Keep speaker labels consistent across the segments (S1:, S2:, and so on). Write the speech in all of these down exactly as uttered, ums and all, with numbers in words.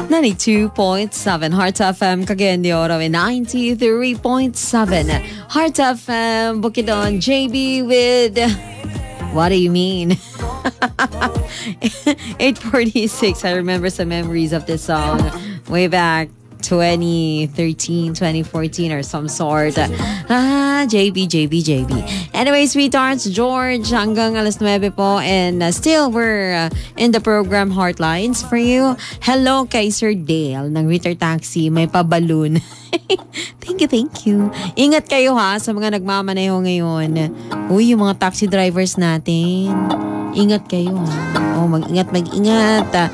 S1: ninety-two point seven Heart F M Cagayan de Oro and ninety-three point seven Heart F M Bukidnon. J B with What Do You Mean? eight forty-six. I remember some memories of this song way back twenty thirteen, twenty fourteen or some sort. Ah, J B, J B, J B. Anyway, sweethearts, George, hanggang alas nuwebe po. And uh, still, we're uh, in the program Heartlines for you. Hello kay Sir Dale ng Ritter Taxi. May pa-balloon. Thank you, thank you. Ingat kayo ha sa mga nagmamaneho ngayon. Uy, yung mga taxi drivers natin. Ingat kayo ha. Oh, mag-ingat, mag-ingat. Uh,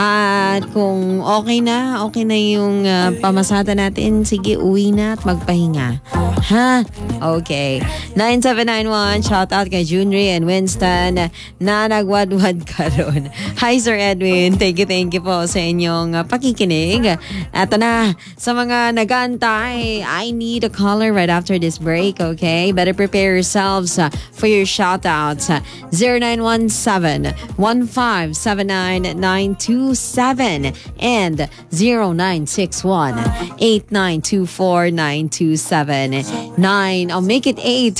S1: At kung okay na, okay na yung uh, pamasada natin, sige, uwi na at magpahinga. Ha? Okay. nine seven nine one, shout out kay Junri and Winston na nagwadwad ka ron. Hi, Sir Edwin. Thank you, thank you po sa inyong uh, pakikinig. Eto na, sa mga nagantay, I need a caller right after this break, okay? Better prepare yourselves uh, for your shout outs. Uh, zero nine one seven, one five seven nine nine two seven and zero nine six one, eight nine two four, nine two seven nine. I'll make it eight.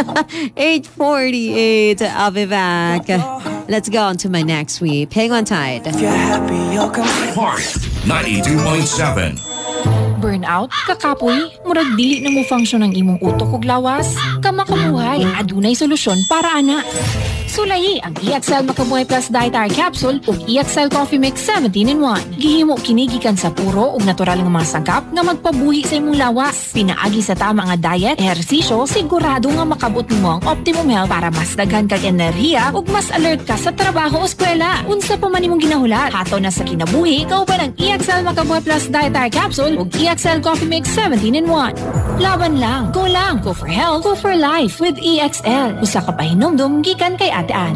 S1: eight forty-eight. I'll be back. Let's go on to my next sweep. Hang on tight.
S2: If you're happy, you'll come.
S3: Heart ninety-two point seven.
S4: Burnout, kakapoy, murag dili na mo function ang imong utok ug lawas. Kamakamuhay, adunay solusyon para ana. Sulayi ang E-Excel Makabuhay Plus Dietary Capsule ug E-Excel Coffee Mix seventeen in one. Gihimo kini gikan sa puro ug natural nga mga sangkap nga magpabuhi sa imong lawas. Pinaagi sa tama nga diet, ehersisyo, sigurado nga makabot nimo ang optimum health para mas daghan kag enerhiya ug mas alert ka sa trabaho o eskwela. Unsa pa man imong ginahulat, hato na sa kinabuhi, kauban ang E-Excel Makabuhay Plus Dietary Capsule ug E-Excel Coffee Mix seventeen in one. Laban lang, go lang, go for health, go for life with E X L. Usa ka pahinumdum gikan kay Ate Ann.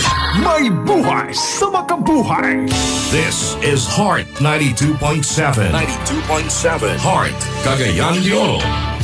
S3: May buhay sa makabuhay. This is Heart ninety-two point seven. ninety-two point seven. Heart Cagayan de Oro.